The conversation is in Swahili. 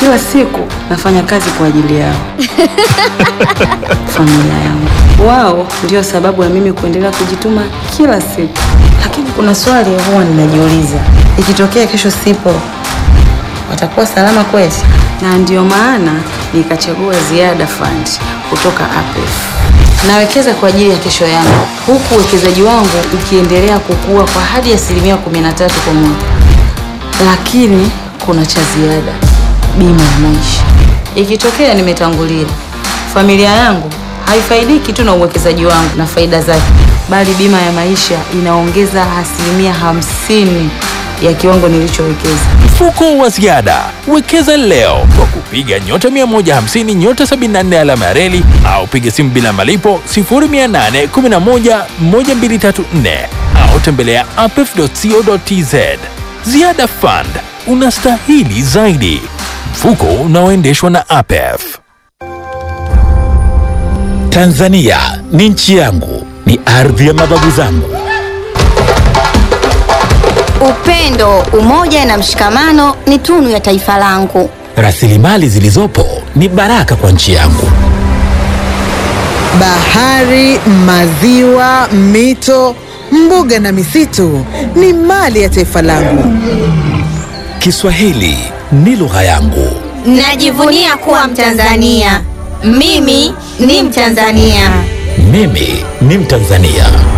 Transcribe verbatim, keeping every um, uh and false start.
kila siku nafanya kazi kwa ajili yao. Familia yangu. Wao ndio sababu ya mimi kuendelea kujituma kila siku. Lakini kuna swali huwa ninajiuliza. Ikitokea kesho sipo, watakuwa salama kweli? Na ndio maana nikachagua Ziada Fund kutoka A P E F. Nawekeza kwa ajili ya kesho yangu, huku uwekezaji wangu ukiendelea kukua kwa hadi asilimia kumi na tatu kwa mwaka. Lakini kuna cha ziada, bima ya maisha. Ikitokea nimetangulia, familia yangu haifaidiki tu na uwekezaji wangu na faida zake, bali bima ya maisha inaongeza asilimia hamsini ya kiwango nilichowekeza. Mfuko wa Ziada. Wekeza leo kwa kupiga nyota mia moja hamsini nyota sabini na nne alama ya reli au piga simu bila malipo sifuri mia nane kumi na moja moja mbili tatu nne au tembelea a p e f dot co dot t z. Ziada Fund, unastahili zaidi. Mfuko unaoendeshwa na A P E F. Tanzania ni nchi yangu, ni ardhi ya mababu zangu. Upendo, umoja na mshikamano ni tunu ya taifa langu. Rasilimali zilizopo ni baraka kwa nchi yangu. Bahari, maziwa, mito, mbuga na misitu ni mali ya taifa langu. Kiswahili ni lugha yangu. Najivunia kuwa Mtanzania. Mimi ni Mtanzania. Mimi ni Mtanzania.